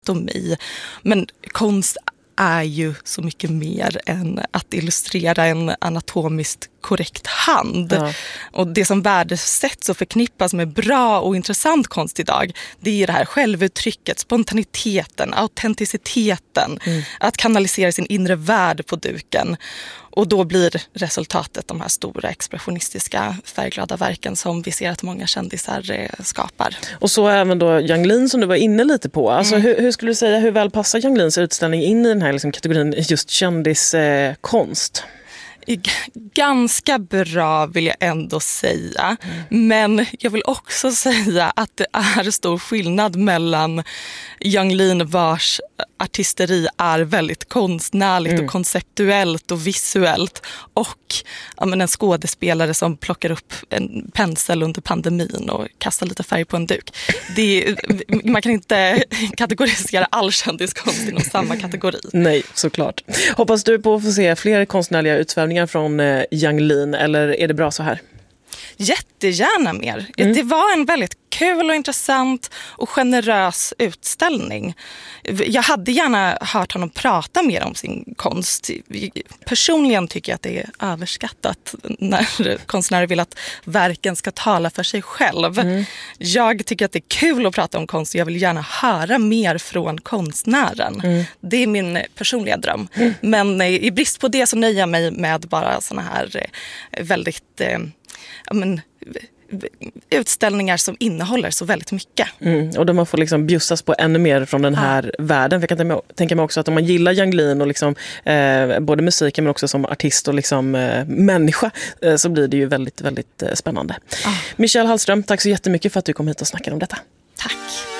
anatomi. Men konst är ju så mycket mer än att illustrera en anatomiskt korrekt hand. Ja. Och det som värdesätts och förknippas med bra och intressant konst idag, det är det här självuttrycket, spontaniteten, autenticiteten, att kanalisera sin inre värld på duken. Och då blir resultatet de här stora expressionistiska färgglada verken som vi ser att många kändisar skapar. Och så även då Yang Lin som du var inne lite på. Alltså hur skulle du säga, hur väl passar Yang Lins utställning in i den här liksom kategorin just kändiskonst? Ganska bra vill jag ändå säga. Men jag vill också säga att det är stor skillnad mellan Yang Lin vars artisteri är väldigt konstnärligt och konceptuellt och visuellt och en skådespelare som plockar upp en pensel under pandemin och kastar lite färg på en duk. Man kan inte kategorisera all kändiskonst inom samma kategori. Nej, såklart. Hoppas du på att få se fler konstnärliga utsvävningar från Yang Lin, eller är det bra så här? Jättegärna mer. Det var en väldigt kul och intressant och generös utställning. Jag hade gärna hört honom prata mer om sin konst. Personligen tycker jag att det är överskattat när konstnärer vill att verken ska tala för sig själv. Jag tycker att det är kul att prata om konst och jag vill gärna höra mer från konstnären. Det är min personliga dröm. Men i brist på det så nöjer jag mig med bara såna här väldigt utställningar som innehåller så väldigt mycket. Och där man får liksom bjussas på ännu mer från den här världen. För jag kan tänka mig också att om man gillar Yang Lin och liksom, både musiken men också som artist och liksom, människa så blir det ju väldigt, väldigt spännande. Michelle Hallström, tack så jättemycket för att du kom hit och snackade om detta. Tack.